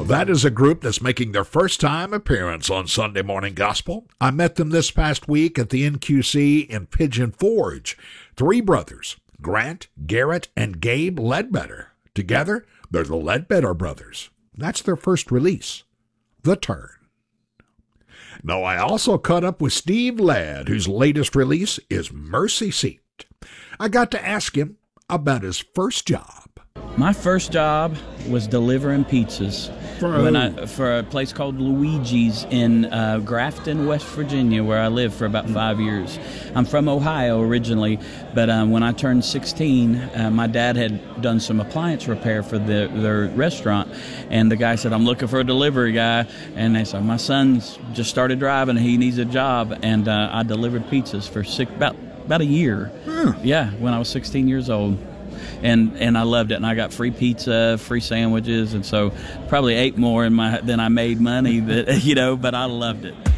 That is a group that's making their first time appearance on Sunday Morning Gospel. I met them this past week at the NQC in Pigeon Forge. Three brothers, Grant, Garrett, and Gabe Ledbetter. Together, they're the Ledbetter Brothers. That's their first release, The Turn. Now, I also caught up with Steve Ladd, whose latest release is Mercy Seat. I got to ask him about his first job. My first job was delivering pizzas for a place called Luigi's in Grafton, West Virginia, where I lived for about 5 years. I'm from Ohio originally, but when I turned 16, my dad had done some appliance repair for their restaurant, and the guy said, "I'm looking for a delivery guy," and they said, "My son's just started driving, he needs a job," and I delivered pizzas for about a year. Yeah, when I was 16 years old. And I loved it, and I got free pizza, free sandwiches, and so probably ate more than I made money, but I loved it.